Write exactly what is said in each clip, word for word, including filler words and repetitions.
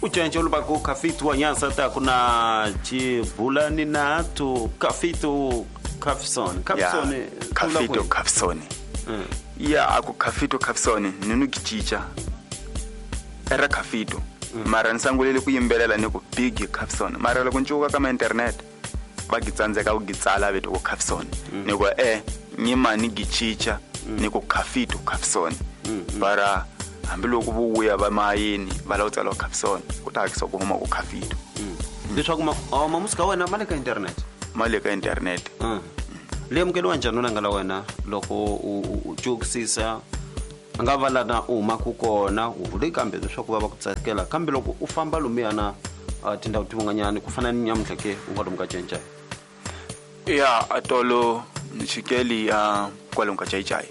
Uchenje ulubako kafitu wa Nyanza ta kuna Chibulani na tu kafitu Kafson. Kafson yeah, kafitu Kafson. Mm. Yeah, aku kafitu Kafson ninu kichicha. Era kafitu. Mm. Mara nsangulele kuyimbelela ni ku big Kafson. Mara loko ncuka kama internet ba gitsandzeka ku gitsala veto ku Kafson. Mm. Ni ku eh nyima ni gichicha mm. ni ku kafitu Kafson. Mm. Bara hambiloko vuya va mayini va la utsala Kafson kutakisa ku huma ku kafitu. Mm. Leswaku ma oh mamusika wena mali ka internet. Mali ka internet. Mm. Lemukelo wanjani nanga la wena loko ujokisisa angavala na uma kukona uvule kambe leswaku va ku tsakela kambe loko u famba lumiyana tindawu tivunganyani ku fana ni nyamuhla ke u nga lumka cenca. Yeah, atolo nchikeli ya kwalunga chaichai.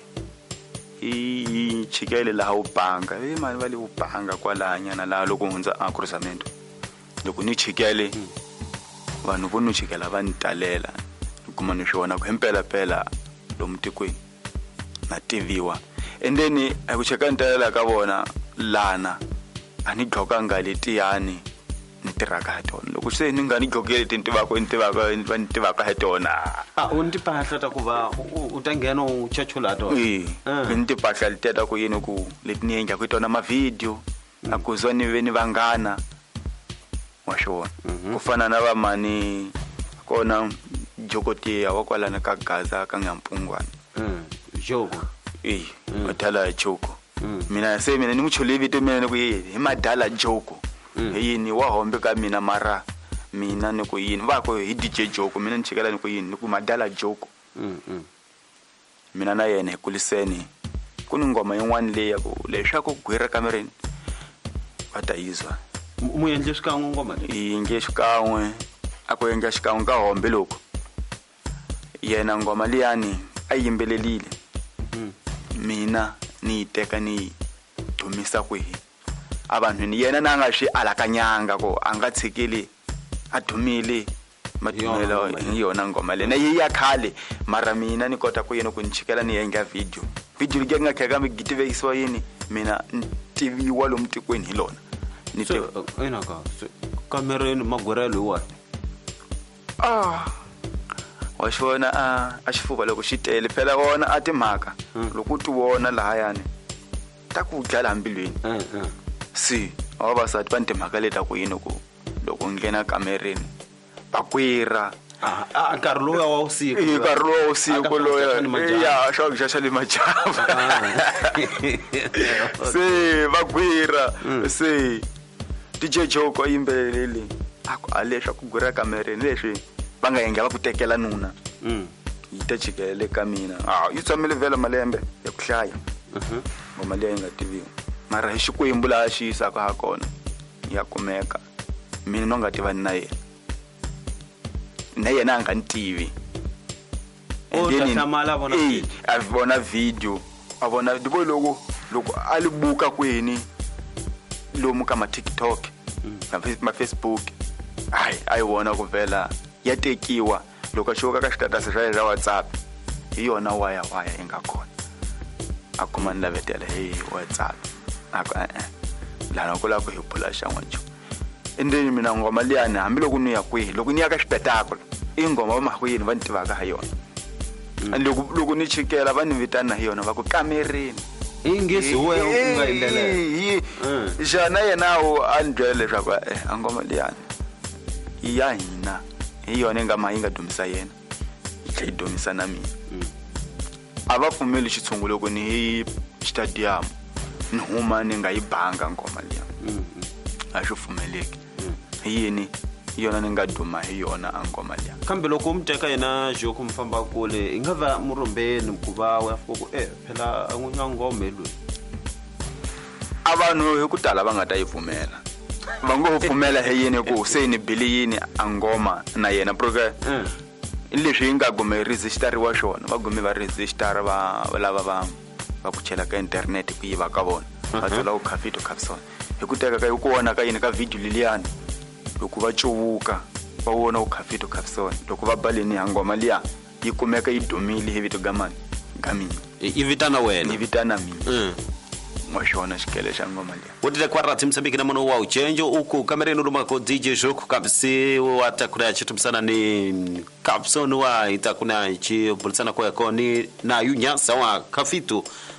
I chikeli la ubanga e mali vale ubanga kwalanyana la loko hundza a cruzamento loko ni chikeli mm. vanhu vo no chikela va ntalela kuma ni swona ku hempela pela lo mtikweni na tiviwa and then aku cheka ntalela ka vona lana ani gqoka ngaletiani ni tiraka hatona loko se ni nga ni gqokeli tintivako intivako va ntivaka hatona ah unti pahla ta ku va u ta nghena u chachula to eh inti pahla liteta ku yini ku letini enga ku tona ma video akuzwa ni veni vangana washona ku fana na va mani kona jokotia wakwalana ka Gaza ka Nyampungwana mm joko eh madala joko mina se mina ni muchole vito mina ku hi madala joko yini wa hombe ka mina mara mina ni ku yini va ko hi D J joko mina ni chikela ni ku yini ni ku madala joko mm mina na yena kuliseni kuni ngoma yin'wana leyi ya ku leswaku gwira kamereni vatayizwa mu endle xikan'we ngoma leyi yinge xikan'we ako yenga xikan'we ka hombe loko yena ngoma liyani ayimbelelile mm. mina ni teka ni dumisa kwihi abantu ni yena nanga swi alakanyanga ko anga tshikeli adumile madumelo yona ngoma le na yi ya khale mara mina ni kota ku yena ku nchikela ni yenga video video li nga kheka mi gitivekiswa yini mina tiviwa lo mtikweni hilona ni te ina ka kamereni magwerelo wa ah washona a axifuva loko xitele phela wona a timhaka loko tu wona laha yani ta ku dlala hambilweni eh si avasati va ntimhaka leta ku yini ku loko nghena kamereni bakwira ah nkarhi loya wa usiku i nkarhi loya usiku loya ya swakudya swa le majava se bakwira se D J Joko yimbeleli ako aleswa ku gwira kamereni leswi va nga yenga va ku tekela nuna mm yita chikele ka mina ah yi tsamile vela malembe ya ku hlaya mhm ngoma leyi nga tiviwa mara hi xikwembu la xi yisa ka kona ya kumeka mina no nga tivani na yena na yena anga ntivi o ta hlamala vona eh a vona video a vona dibo loko loko alibuka kweni lomu ka ma TikTok na Facebook ai ai wona ku vela ya tekiwa loko shoka ka status ra WhatsApp hi yona waya waya enga khona akuma nilavetela hey WhatsApp ako eh lana ku la ku hiphula xan'wanjo endeni mina ngoma liyani hambi loko ni ya kwihi loko ni ya ka xipetakolo ingoma va mahwini va ntivaka ha yona loko loko ni chikela va ni vitana hi yona va ku kamereni ingesi we u nga endlela jana yena o andwele leswaku eh ngoma liyani ya hina hi yona nga mahinga dumisa yena yi dumisa na mina ava pfumeli xitshungulo ku ni hi stadium ni huma ni nga yi banga ngoma liya a xi pfumeleki hi yini yona ni nga duma hi yona a ngoma liya kambe loko umteka yena Joko mfamba kule ingava murumbeni kuva wa fuku eh phela ngunya ngoma elwe abantu hi ku tala va nga ta yi pfumela va ngo pfumela hi yini ku se ni biliyini a ngoma na yena proke leswi nga gume register wa xona va gume va register va lava va va ku chela ka internet ku yiva ka vona va tsola ku Kafito Kafson hi ku teka ka ku wona ka yini ka video liliyani loko va cuvuka va wona ku Kafito Kafson loko va baleni ya ngoma liya yi kumeka yi dumile hi vito gamani gamini i vitana wena i vitana mina mwashona xikele xa ngoma leyi wotile kwa rati Msambiki na mono wa uchenjo uku kamereni ruma ko D J Joku kapsi wata kuna chitumsana ni Capson wa ita kuna chi bulisana kwa koni na yunya sawa kafitu